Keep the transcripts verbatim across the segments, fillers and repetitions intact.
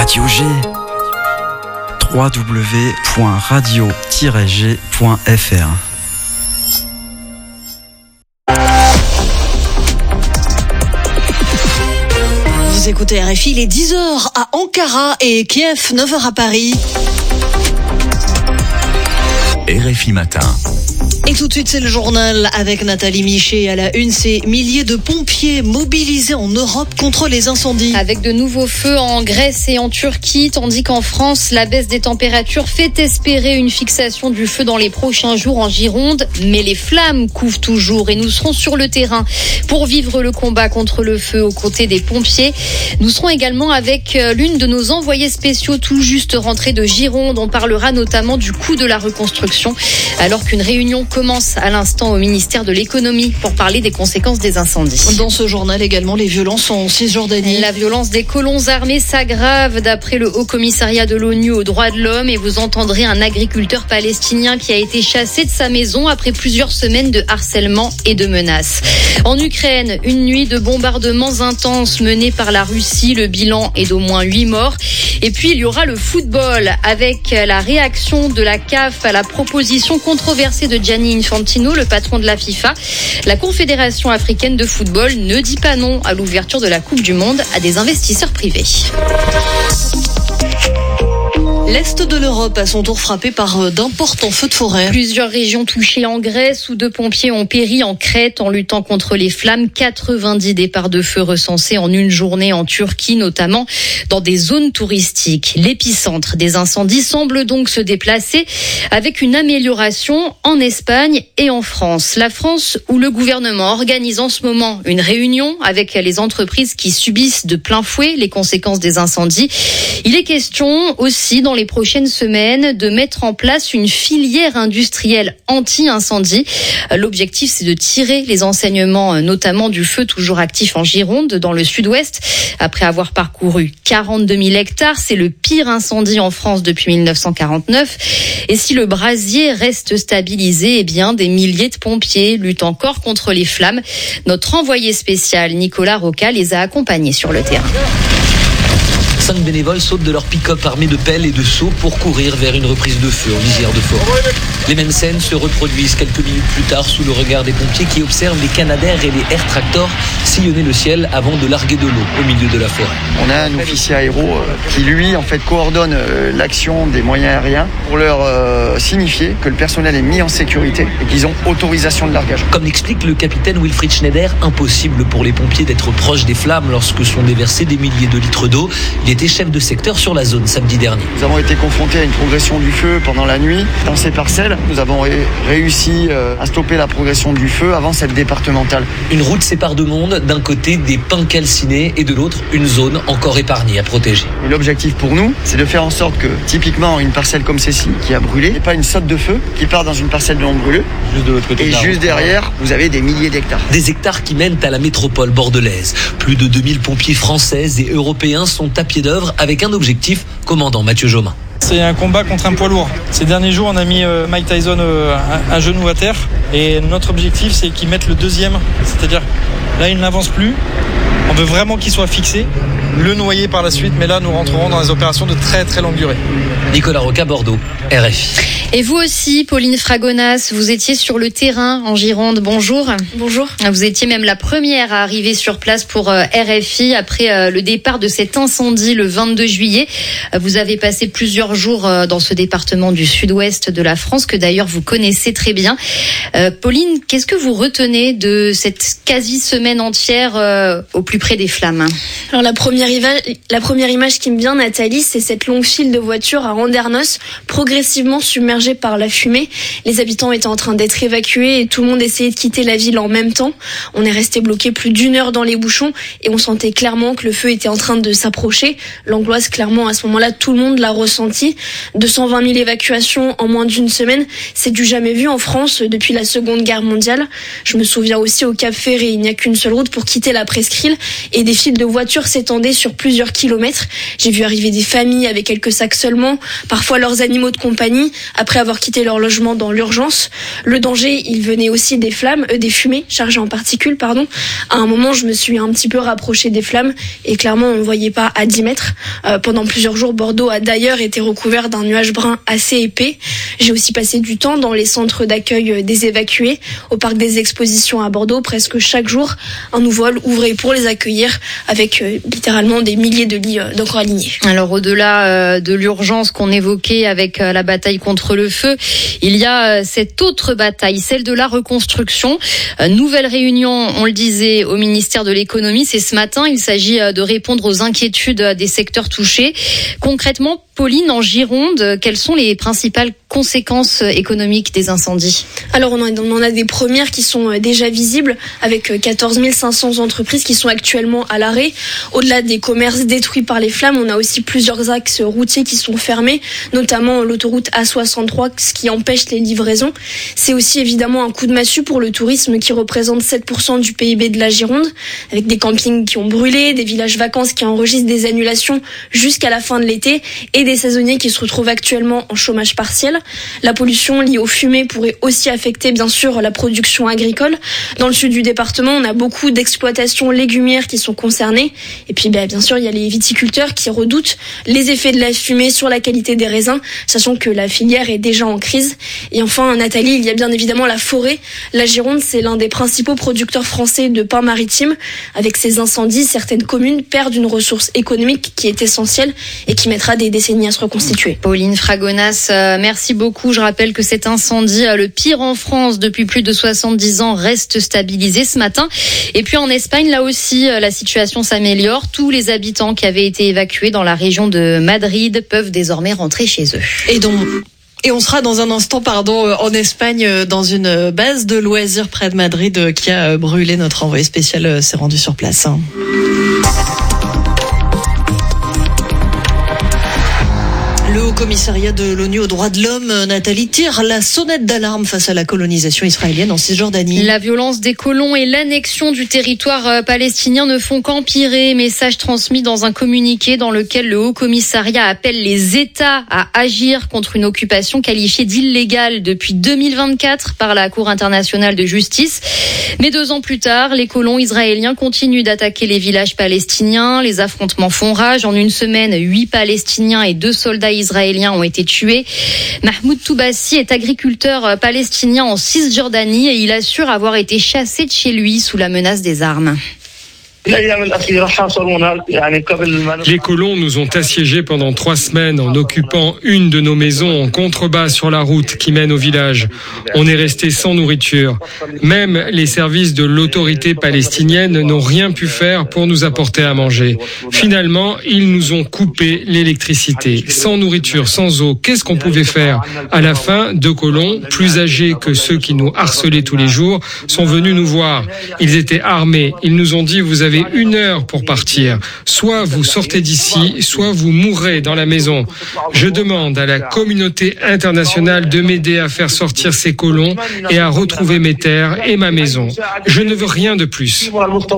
Radio G. w w w point radio tiret g point f r. Vous écoutez R F I, il est dix heures à Ankara et Kiev, neuf heures à Paris. R F I Matin. Et tout de suite, c'est le journal avec Nathalie Michet. À la une, ces milliers de pompiers mobilisés en Europe contre les incendies. Avec de nouveaux feux en Grèce et en Turquie, tandis qu'en France, la baisse des températures fait espérer une fixation du feu dans les prochains jours en Gironde. Mais les flammes couvent toujours et nous serons sur le terrain pour vivre le combat contre le feu aux côtés des pompiers. Nous serons également avec l'une de nos envoyés spéciaux tout juste rentrés de Gironde. On parlera notamment du coût de la reconstruction alors qu'une réunion commence à l'instant au ministère de l'économie pour parler des conséquences des incendies. Dans ce journal également, les violences en Cisjordanie. La violence des colons armés s'aggrave d'après le Haut Commissariat de l'ONU aux droits de l'homme et vous entendrez un agriculteur palestinien qui a été chassé de sa maison après plusieurs semaines de harcèlement et de menaces. En Ukraine, une nuit de bombardements intenses menés par la Russie. Le bilan est d'au moins huit morts. Et puis il y aura le football avec la réaction de la C A F à la proposition controversée de Gianni Infantino, le patron de la FIFA. La Confédération africaine de football ne dit pas non à l'ouverture de la Coupe du Monde à des investisseurs privés. L'Est de l'Europe a son tour frappé par d'importants feux de forêt. Plusieurs régions touchées en Grèce où deux pompiers ont péri en Crète en luttant contre les flammes. quatre-vingt-dix départs de feu recensés en une journée en Turquie, notamment dans des zones touristiques. L'épicentre des incendies semble donc se déplacer avec une amélioration en Espagne et en France. La France où le gouvernement organise en ce moment une réunion avec les entreprises qui subissent de plein fouet les conséquences des incendies. Il est question aussi dans les prochaines semaines de mettre en place une filière industrielle anti-incendie. L'objectif, c'est de tirer les enseignements, notamment du feu toujours actif en Gironde, dans le sud-ouest. Après avoir parcouru quarante-deux mille hectares, c'est le pire incendie en France depuis mille neuf cent quarante-neuf. Et si le brasier reste stabilisé, eh bien, des milliers de pompiers luttent encore contre les flammes. Notre envoyé spécial, Nicolas Roca, les a accompagnés sur le terrain. Cinq bénévoles sautent de leur pick-up armés de pelles et de seaux pour courir vers une reprise de feu en lisière de forêt. Les mêmes scènes se reproduisent quelques minutes plus tard sous le regard des pompiers qui observent les Canadair et les Air Tractor sillonner le ciel avant de larguer de l'eau au milieu de la forêt. On a un officier aéro qui lui en fait coordonne l'action des moyens aériens pour leur euh, signifier que le personnel est mis en sécurité et qu'ils ont autorisation de largage. Comme l'explique le capitaine Wilfried Schneider, impossible pour les pompiers d'être proches des flammes lorsque sont déversés des milliers de litres d'eau. Il était chef de secteur sur la zone samedi dernier. Nous avons été confrontés à une progression du feu pendant la nuit dans ces parcelles. Nous avons ré- réussi euh, à stopper la progression du feu avant cette départementale. Une route sépare deux mondes, d'un côté des pins calcinés et de l'autre une zone encore épargnée à protéger. Et l'objectif pour nous, c'est de faire en sorte que typiquement une parcelle comme celle-ci qui a brûlé, et pas une saute de feu qui part dans une parcelle non brûlée. Juste de l'autre côté. Et de juste derrière, vous avez des milliers d'hectares. Des hectares qui mènent à la métropole bordelaise. Plus de deux mille pompiers français et européens sont à pied d'œuvre avec un objectif, commandant Mathieu Jomain. C'est un combat contre un poids lourd. Ces derniers jours, on a mis Mike Tyson à, à genoux à terre. Et notre objectif, c'est qu'il mette le deuxième. C'est-à-dire, là, il n'avance plus. On veut vraiment qu'il soit fixé, le noyer par la suite. Mais là, nous rentrerons dans des opérations de très très longue durée. Nicolas Roca, Bordeaux, R F I. Et vous aussi, Pauline Fragonas, vous étiez sur le terrain en Gironde. Bonjour. Bonjour. Vous étiez même la première à arriver sur place pour R F I après le départ de cet incendie le vingt-deux juillet. Vous avez passé plusieurs jours dans ce département du sud-ouest de la France que d'ailleurs vous connaissez très bien. Euh, Pauline, qu'est-ce que vous retenez de cette quasi-semaine entière euh, au plus près des flammes ? Alors la première, image, la première image qui me vient, Nathalie, c'est cette longue file de voitures à Andernos, progressivement submergée par la fumée. Les habitants étaient en train d'être évacués et tout le monde essayait de quitter la ville en même temps. On est resté bloqué plus d'une heure dans les bouchons et on sentait clairement que le feu était en train de s'approcher. L'angoisse, clairement, à ce moment-là, tout le monde l'a ressenti. deux cent vingt mille évacuations en moins d'une semaine, c'est du jamais vu en France depuis la Seconde Guerre mondiale. Je me souviens aussi au Cap Ferré, il n'y a qu'une seule route pour quitter la presqu'île et des files de voitures s'étendaient sur plusieurs kilomètres. J'ai vu arriver des familles avec quelques sacs seulement, parfois leurs animaux de compagnie, après avoir quitté leur logement dans l'urgence. Le danger, il venait aussi des flammes, euh, des fumées chargées en particules, pardon. À un moment, je me suis un petit peu rapprochée des flammes et clairement, on ne voyait pas à dix mètres. Euh, pendant plusieurs jours, Bordeaux a d'ailleurs été recouvert d'un nuage brun assez épais. J'ai aussi passé du temps dans les centres d'accueil des évacués, au parc des expositions à Bordeaux. Presque chaque jour, un nouveau hall ouvrait pour les accueillir avec euh, littéralement des milliers de lits euh, d'encore alignés. Alors au-delà euh, de l'urgence qu'on évoquait avec euh, la bataille contre le feu, il y a euh, cette autre bataille, celle de la reconstruction. Euh, nouvelle réunion, on le disait, au ministère de l'économie. C'est ce matin, il s'agit euh, de répondre aux inquiétudes des secteurs touchés. Concrètement, Pauline, en Gironde, quelles sont les principales conséquences économiques des incendies ? Alors on en a des premières qui sont déjà visibles avec quatorze mille cinq cents entreprises qui sont actuellement à l'arrêt. Au-delà des commerces détruits par les flammes, on a aussi plusieurs axes routiers qui sont fermés, notamment l'autoroute A soixante-trois, ce qui empêche les livraisons. C'est aussi évidemment un coup de massue pour le tourisme qui représente sept pour cent du P I B de la Gironde, avec des campings qui ont brûlé, des villages vacances qui enregistrent des annulations jusqu'à la fin de l'été et des saisonniers qui se retrouvent actuellement en chômage partiel. La pollution liée aux fumées pourrait aussi affecter bien sûr la production agricole. Dans le sud du département, on a beaucoup d'exploitations légumières qui sont concernées. Et puis ben, bien sûr, il y a les viticulteurs qui redoutent les effets de la fumée sur la qualité des raisins, sachant que la filière est déjà en crise. Et enfin, Nathalie, il y a bien évidemment la forêt. La Gironde, c'est l'un des principaux producteurs français de pain maritime. Avec ces incendies, certaines communes perdent une ressource économique qui est essentielle et qui mettra des décennies à se reconstituer. Pauline Fragonnas, euh, merci beaucoup. Je rappelle que cet incendie, euh, le pire en France depuis plus de soixante-dix ans, reste stabilisé ce matin. Et puis en Espagne, là aussi, euh, la situation s'améliore. Tous les habitants qui avaient été évacués dans la région de Madrid peuvent désormais rentrer chez eux. Et donc... Et on sera dans un instant, pardon, en Espagne, dans une base de loisirs près de Madrid qui a brûlé. Notre envoyé spécial s'est rendu sur place. Le Haut-Commissariat de l'ONU aux droits de l'homme, Nathalie, tire la sonnette d'alarme face à la colonisation israélienne en Cisjordanie. La violence des colons et l'annexion du territoire palestinien ne font qu'empirer. Message transmis dans un communiqué dans lequel le Haut-Commissariat appelle les États à agir contre une occupation qualifiée d'illégale depuis deux mille vingt-quatre par la Cour internationale de justice. Mais deux ans plus tard, les colons israéliens continuent d'attaquer les villages palestiniens. Les affrontements font rage. En une semaine, huit Palestiniens et deux soldats israéliens ont été tués. Mahmoud Toubassi est agriculteur palestinien en Cisjordanie et il assure avoir été chassé de chez lui sous la menace des armes. Les colons nous ont assiégés pendant trois semaines en occupant une de nos maisons en contrebas sur la route qui mène au village. On est resté sans nourriture. Même les services de l'autorité palestinienne n'ont rien pu faire pour nous apporter à manger. Finalement, ils nous ont coupé l'électricité. Sans nourriture, sans eau, qu'est-ce qu'on pouvait faire ? À la fin, deux colons, plus âgés que ceux qui nous harcelaient tous les jours, sont venus nous voir. Ils étaient armés. Ils nous ont dit « Vous avez une heure pour partir. Soit vous sortez d'ici, soit vous mourrez dans la maison. Je demande à la communauté internationale de m'aider à faire sortir ces colons et à retrouver mes terres et ma maison. Je ne veux rien de plus. »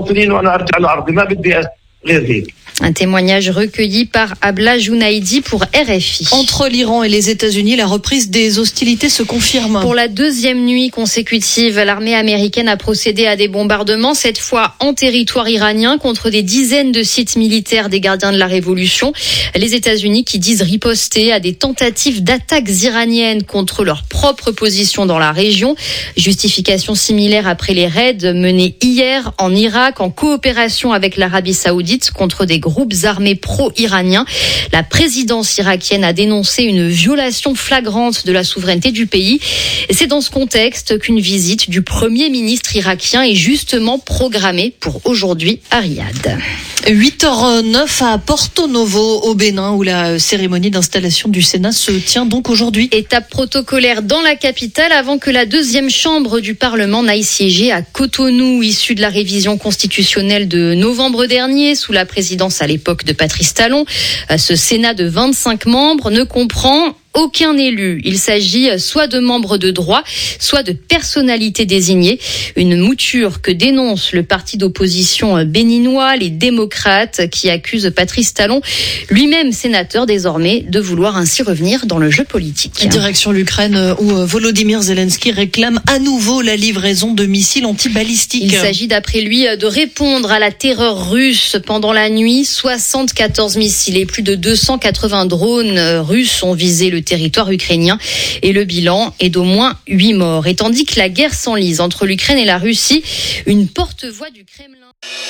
Un témoignage recueilli par Abla Jounaidi pour R F I. Entre l'Iran et les États-Unis, la reprise des hostilités se confirme. Pour la deuxième nuit consécutive, l'armée américaine a procédé à des bombardements, cette fois en territoire iranien, contre des dizaines de sites militaires des gardiens de la Révolution. Les États-Unis qui disent riposter à des tentatives d'attaques iraniennes contre leur propre position dans la région. Justification similaire après les raids menés hier en Irak en coopération avec l'Arabie Saoudite contre des groupes armés pro-iraniens. La présidence irakienne a dénoncé une violation flagrante de la souveraineté du pays. Et c'est dans ce contexte qu'une visite du Premier ministre irakien est justement programmée pour aujourd'hui à Riyad. huit heures neuf à Porto Novo au Bénin où la cérémonie d'installation du Sénat se tient donc aujourd'hui. Étape protocolaire dans la capitale avant que la deuxième chambre du Parlement n'aille siéger à Cotonou, issue de la révision constitutionnelle de novembre dernier sous la présidence à l'époque de Patrice Talon. Ce Sénat de vingt-cinq membres ne comprend aucun élu. Il s'agit soit de membres de droit, soit de personnalités désignées. Une mouture que dénonce le parti d'opposition béninois, les démocrates, qui accuse Patrice Talon, lui-même sénateur désormais, de vouloir ainsi revenir dans le jeu politique. Direction l'Ukraine où Volodymyr Zelensky réclame à nouveau la livraison de missiles antibalistiques. Il s'agit d'après lui de répondre à la terreur russe. Pendant la nuit, soixante-quatorze missiles et plus de deux cent quatre-vingts drones russes ont visé le territoire ukrainien et le bilan est d'au moins huit morts. Et tandis que la guerre s'enlise entre l'Ukraine et la Russie, une porte-voix du Kremlin